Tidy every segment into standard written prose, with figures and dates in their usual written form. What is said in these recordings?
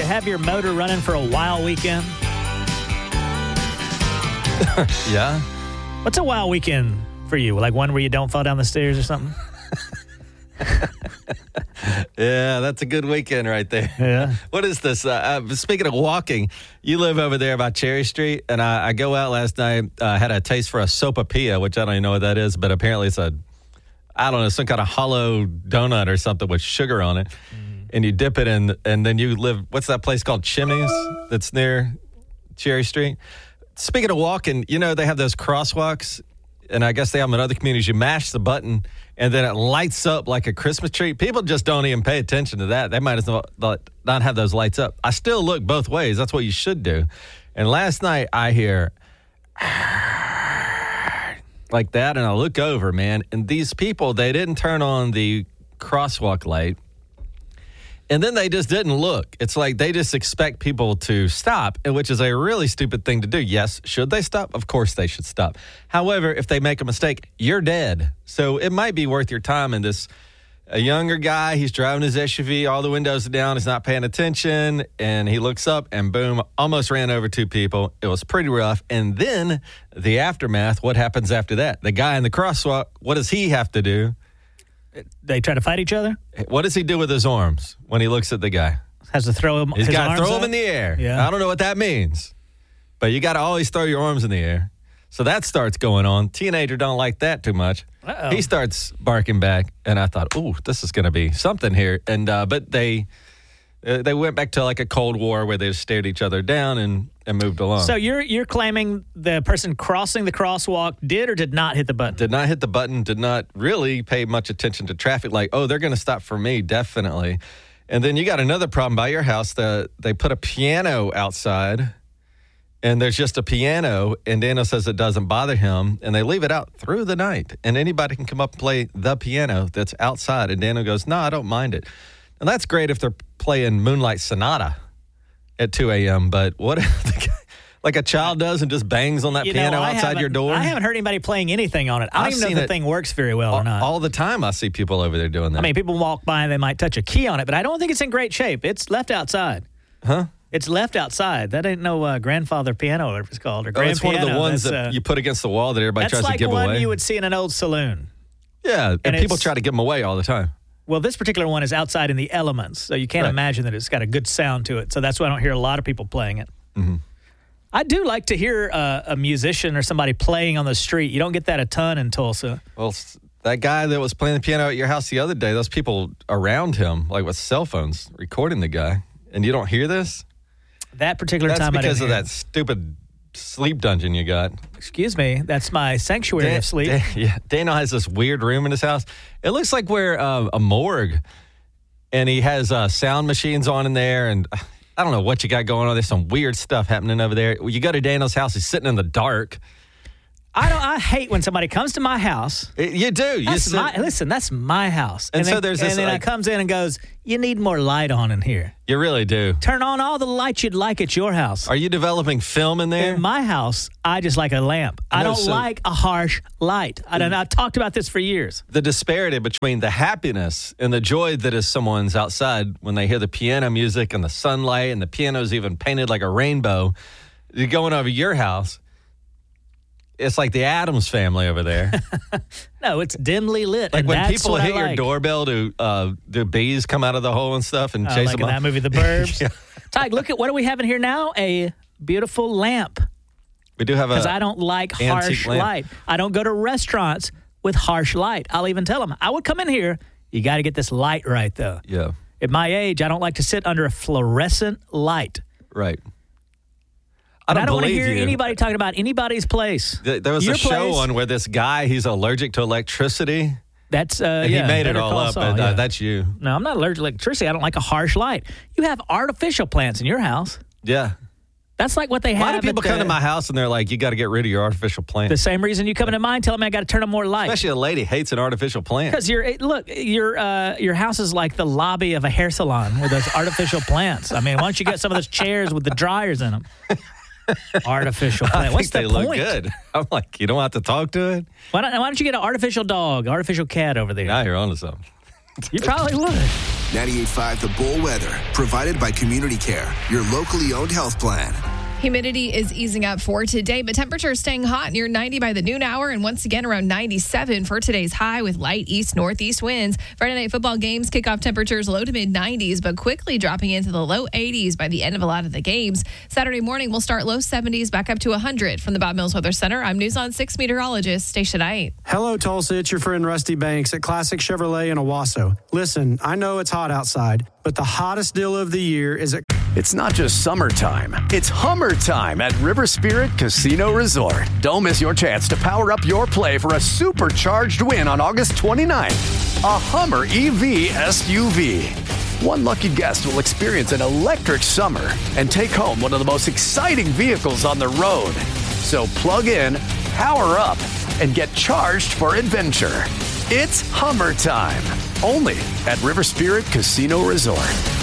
have your motor running for a wild weekend? Yeah. What's a wild weekend for you? Like one where you don't fall down the stairs or something? Yeah, that's a good weekend right there. Yeah. What is this? Speaking of walking, you live over there by Cherry Street, and I go out last night. I had a taste for a sopapilla, which I don't even know what that is, but apparently it's some kind of hollow donut or something with sugar on it. And you dip it in, and then you live, what's that place called? Chimneys that's near Cherry Street. Speaking of walking, they have those crosswalks, and I guess they have them in other communities. You mash the button, and then it lights up like a Christmas tree. People just don't even pay attention to that. They might as well not have those lights up. I still look both ways. That's what you should do. And last night, I hear like that, and I look over, man, and these people, they didn't turn on the crosswalk light. And then they just didn't look. It's like they just expect people to stop, which is a really stupid thing to do. Yes, should they stop? Of course they should stop. However, if they make a mistake, you're dead. So it might be worth your time. And a younger guy, he's driving his SUV, all the windows are down, he's not paying attention, and he looks up and boom, almost ran over two people. It was pretty rough. And then the aftermath, what happens after that? The guy in the crosswalk, what does he have to do? They try to fight each other? What does he do with his arms when he looks at the guy? Has to throw him. He's got to throw up? him in the air. Yeah. I don't know what that means, but you got to always throw your arms in the air. So that starts going on. Teenager don't like that too much. Uh-oh. He starts barking back, and I thought, "Ooh, this is going to be something here." And but they went back to like a Cold War where they just stared each other down and moved along. So you're claiming the person crossing the crosswalk did or did not hit the button? Did not hit the button, did not really pay much attention to traffic. Like, oh, they're going to stop for me, definitely. And then you got another problem by your house. They put a piano outside, and there's just a piano, and Daniel says it doesn't bother him, and they leave it out through the night. And anybody can come up and play the piano that's outside. And Daniel goes, no, I don't mind it. And that's great if they're playing Moonlight Sonata at 2 a.m., but what if like a child does and just bangs on that piano outside your door? I haven't heard anybody playing anything on it. I don't even know if the thing works very well or not. All the time I see people over there doing that. I mean, people walk by and they might touch a key on it, but I don't think it's in great shape. It's left outside. Huh? It's left outside. That ain't no grandfather piano, whatever it's called, or grand it's piano. One of the ones that you put against the wall that everybody tries to give away. That's like one you would see in an old saloon. Yeah, and people try to give them away all the time. Well, this particular one is outside in the elements, so you can't imagine that it's got a good sound to it. So that's why I don't hear a lot of people playing it. Mm-hmm. I do like to hear a musician or somebody playing on the street. You don't get that a ton in Tulsa. Well, that guy that was playing the piano at your house the other day, those people around him, like with cell phones, recording the guy, and you don't hear this? That particular time I didn't because of hear. that stupid sleep dungeon you got. Excuse me, that's my sanctuary of sleep. Daniel has this weird room in his house. It looks like we're a morgue, and he has sound machines on in there, and I don't know what you got going on. There's some weird stuff happening over there. You go to Daniel's house, he's sitting in the dark. I hate when somebody comes to my house. You do. Listen, that's my house. And so there's this. And then it comes in and goes, you need more light on in here. You really do. Turn on all the lights you'd like at your house. Are you developing film in there? In my house, I just like a lamp. I don't like a harsh light. I've talked about this for years. The disparity between the happiness and the joy that is someone's outside when they hear the piano music and the sunlight and the piano's even painted like a rainbow. You're going over your house. It's like the Addams Family over there. No, it's dimly lit. Like and when that's people what hit I like. your doorbell, do bees come out of the hole and stuff and chase like them in up? that movie, The Burbs. Yeah. Tyke, look at what do we have in here now? A beautiful lamp. We do have because I don't like harsh light. I don't go to restaurants with harsh light. I'll even tell them, I would come in here. You got to get this light right, though. Yeah. At my age, I don't like to sit under a fluorescent light. Right. I don't want to hear anybody talking about anybody's place. There was a show on where this guy, he's allergic to electricity. That's, he made it all up, but that's you. No, I'm not allergic to electricity. I don't like a harsh light. You have artificial plants in your house. Yeah. That's like what they have. Why do people come to my house and they're like, you got to get rid of your artificial plant? The same reason you come into mine, tell me I got to turn on more light. Especially a lady hates an artificial plant. Because your house is like the lobby of a hair salon with those artificial plants. I mean, why don't you get some of those chairs with the dryers in them? Artificial plant. What's the point? They look good. I'm like, you don't have to talk to it? Why don't you get an artificial dog, artificial cat over there? Now you're onto something. You probably would. 98.5 The Bull weather, provided by Community Care, your locally owned health plan. Humidity is easing up for today, but temperatures staying hot near 90 by the noon hour and once again around 97 for today's high with light east-northeast winds. Friday night football games kickoff temperatures low to mid-90s, but quickly dropping into the low 80s by the end of a lot of the games. Saturday morning, we'll start low 70s back up to 100. From the Bob Mills Weather Center, I'm News on 6 meteorologist Stacia Knight. Hello, Tulsa. It's your friend Rusty Banks at Classic Chevrolet in Owasso. Listen, I know it's hot outside, but the hottest deal of the year is at... It's not just summertime, it's Hummer time at River Spirit Casino Resort. Don't miss your chance to power up your play for a supercharged win on August 29th. A Hummer EV SUV. One lucky guest will experience an electric summer and take home one of the most exciting vehicles on the road. So plug in, power up, and get charged for adventure. It's Hummer time, only at River Spirit Casino Resort.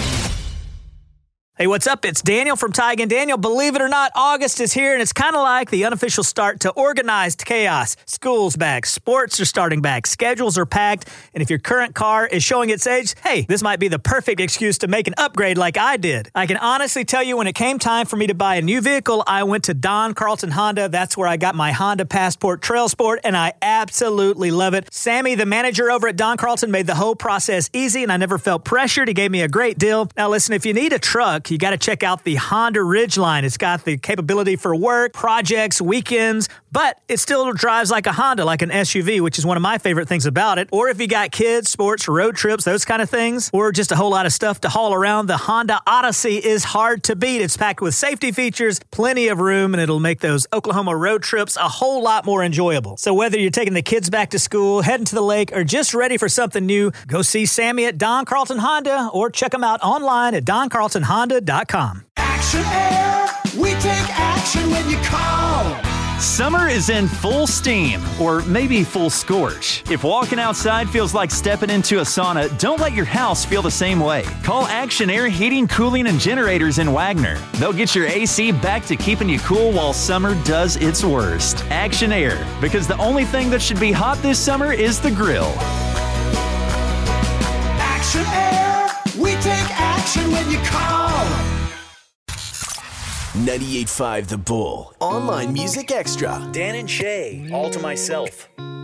Hey, what's up? It's Daniel from Tig and Daniel. Believe it or not, August is here, and it's kind of like the unofficial start to organized chaos. School's back, sports are starting back, schedules are packed, and if your current car is showing its age, hey, this might be the perfect excuse to make an upgrade like I did. I can honestly tell you when it came time for me to buy a new vehicle, I went to Don Carlson Honda. That's where I got my Honda Passport Trail Sport, and I absolutely love it. Sammy, the manager over at Don Carlson, made the whole process easy, and I never felt pressured. He gave me a great deal. Now, listen, if you need a truck, you got to check out the Honda Ridgeline. It's got the capability for work, projects, weekends, but it still drives like a Honda, like an SUV, which is one of my favorite things about it. Or if you got kids, sports, road trips, those kind of things, or just a whole lot of stuff to haul around, the Honda Odyssey is hard to beat. It's packed with safety features, plenty of room, and it'll make those Oklahoma road trips a whole lot more enjoyable. So whether you're taking the kids back to school, heading to the lake, or just ready for something new, go see Sammy at Don Carlson Honda or check them out online at doncarlsonhonda.com. Action Air, we take action when you call. Summer is in full steam, or maybe full scorch. If walking outside feels like stepping into a sauna, don't let your house feel the same way. Call Action Air Heating, Cooling, and Generators in Wagner. They'll get your AC back to keeping you cool while summer does its worst. Action Air, because the only thing that should be hot this summer is the grill. Action Air, we take action when you call. 98.5 The Bull. Online Music Extra. Dan and Shay, all to myself.